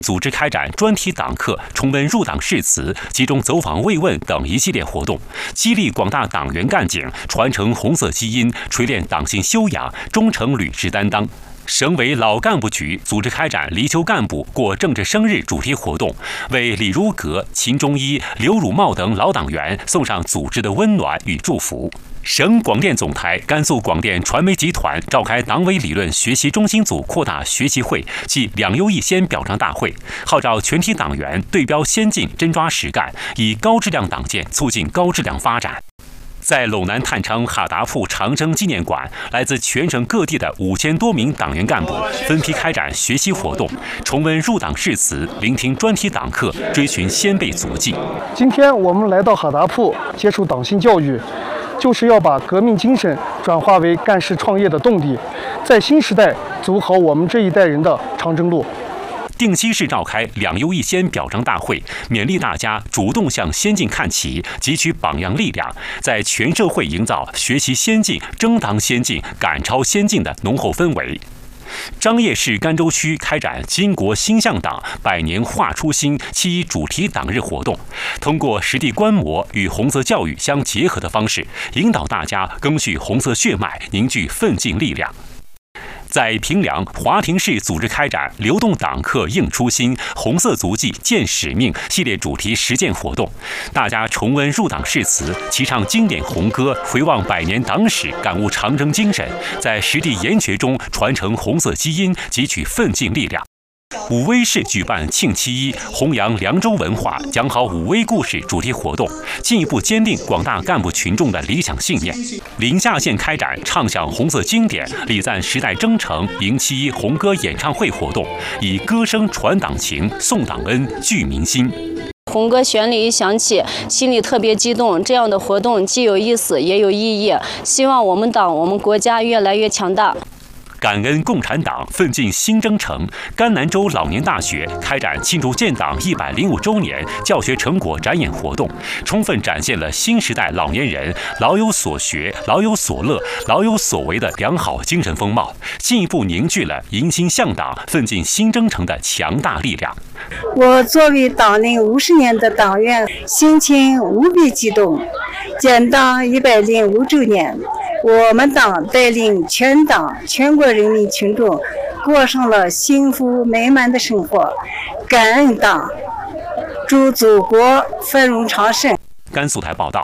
组织开展专题党课、重温入党誓词、集中走访慰问等一系列活动，激励广大党员干警传承红色基因，锤炼党性修养，忠诚履职担当。省委老干部局组织开展离休干部过政治生日主题活动，为李如阁、秦忠一、刘汝茂等老党员送上组织的温暖与祝福。省广电总台、甘肃广电传媒集团召开党委理论学习中心组扩大学习会暨两优一先表彰大会，号召全体党员对标先进，真抓实干，以高质量党建促进高质量发展。在陇南探昌哈达铺长征纪念馆，来自全省各地的5000多名党员干部分批开展学习活动，重温入党誓词，聆听专题党课，追寻先辈足迹。 今天我们来到哈达铺接受党性教育，就是要把革命精神转化为干事创业的动力，在新时代走好我们这一代人的长征路。 定西市召开两优一先表彰大会，勉励大家主动向先进看齐，汲取榜样力量，在全社会营造学习先进、争当先进、赶超先进的浓厚氛围。张掖市甘州区开展巾帼新向党、百年话初心7.1主题党日活动，通过实地观摩与红色教育相结合的方式，引导大家赓续红色血脉，凝聚奋进力量。在平凉，华亭市组织开展流动党课应初心、红色足迹见使命系列主题实践活动，大家重温入党誓词，齐唱经典红歌，回望百年党史，感悟长征精神，在实地研学中传承红色基因，汲取奋进力量。武威市举办庆7.1弘扬凉州文化、讲好武威故事主题活动，进一步坚定广大干部群众的理想信念。临夏县开展唱响红色经典、礼赞时代征程迎7.1红歌演唱会活动，以歌声传党情、颂党恩、聚民心。 红歌旋律一响起，心里特别激动。这样的活动既有意思也有意义，希望我们党、我们国家越来越强大。 感恩共产党，奋进新征程。甘南州老年大学开展庆祝建党105周年教学成果展演活动，充分展现了新时代老年人老有所学、老有所乐、老有所为的良好精神风貌，进一步凝聚了迎新向党、奋进新征程的强大力量。 我作为党龄50年的党员，心情无比激动。建党105周年，我们党带领全党、全国人民群众过上了幸福美满的生活，感恩党，祝祖国繁荣昌盛。 甘肃台报道。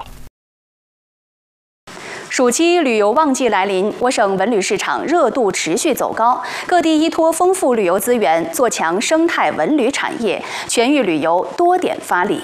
暑期旅游旺季来临，我省文旅市场热度持续走高，各地依托丰富旅游资源，做强生态文旅产业，全域旅游多点发力。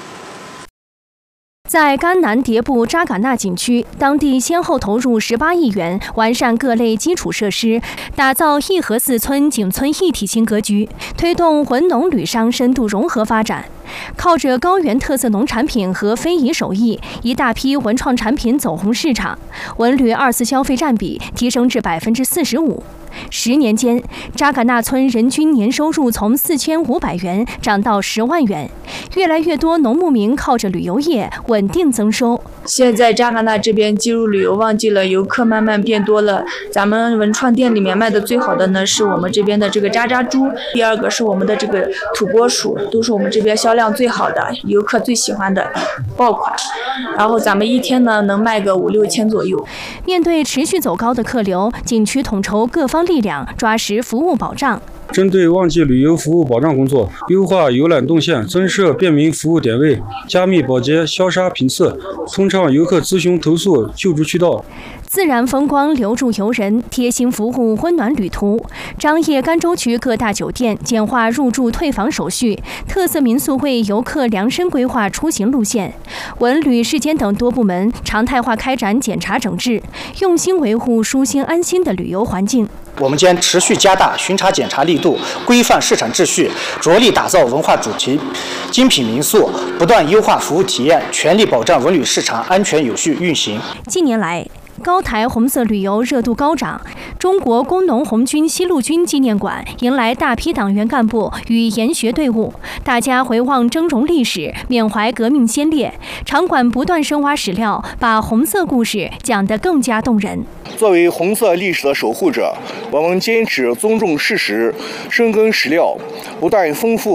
在甘南迭部扎尕那景区，当地先后投入18亿元，完善各类基础设施，打造义和寺村景村一体型格局，推动文农旅商深度融合发展。靠着高原特色农产品和非遗手艺，一大批文创产品走红市场，文旅2次消费占比提升至45%。10年间，扎尕那村人均年收入从4500元涨到10万元，越来越多农牧民靠着旅游业稳定增收。 现在扎尕那这边进入旅游旺季了，游客慢慢变多了。咱们文创店里面卖的最好的呢，是我们这边的这个渣渣猪，第二个是我们的这个土拨鼠，都是我们这边销量最好的，游客最喜欢的爆款。然后咱们一天呢能卖个5、6千左右。 面对持续走高的客流，景区统筹各方力量，抓实服务保障。 针对旺季旅游服务保障工作，优化游览动线，增设便民服务点位，加密保洁消杀频次，通畅游客咨询投诉救助渠道。 自然风光留住游人，贴心服务温暖旅途。张掖甘州区各大酒店简化入住退房手续，特色民宿为游客量身规划出行路线。文旅市监等多部门常态化开展检查整治，用心维护舒心安心的旅游环境。 我们将持续加大巡查检查力度，规范市场秩序，着力打造文化主题精品民宿，不断优化服务体验，全力保障文旅市场安全有序运行。 近年来， 高台红色旅游热度高涨。中国工农红军西路军纪念馆迎来大批党员干部与研学队伍，大家回望峥嵘历史，缅怀革命先烈。场馆不断深挖史料，把红色故事讲得更加动人。 作为红色历史的守护者，我们坚持尊重事实，深耕史料，不断丰富